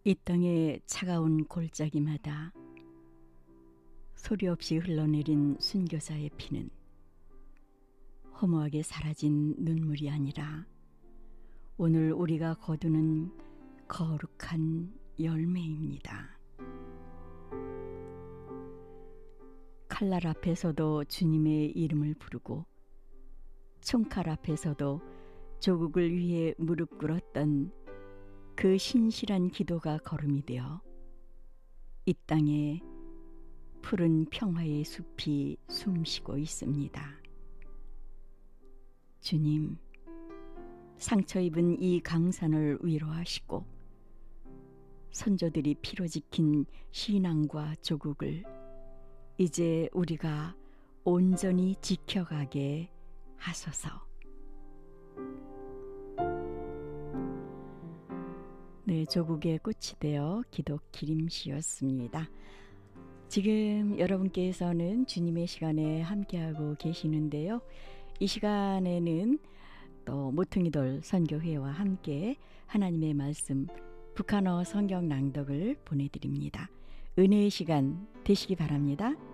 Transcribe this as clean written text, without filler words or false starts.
이 땅의 차가운 골짜기마다 소리 없이 흘러내린 순교사의 피는 허무하게 사라진 눈물이 아니라 오늘 우리가 거두는 거룩한 열매입니다. 칼날 앞에서도 주님의 이름을 부르고 총칼 앞에서도 조국을 위해 무릎 꿇었던 그 신실한 기도가 걸음이 되어 이 땅에 푸른 평화의 숲이 숨쉬고 있습니다. 주님, 상처 입은 이 강산을 위로하시고 선조들이 피로 지킨 신앙과 조국을 이제 우리가 온전히 지켜가게 하소서. 네, 조국의 꽃이 되어 기도 기림시였습니다. 지금 여러분께서는 주님의 시간에 함께하고 계시는데요. 이 시간에는 또 모퉁이돌 선교회와 함께 하나님의 말씀 북한어 성경 낭독을 보내드립니다. 은혜의 시간 되시기 바랍니다.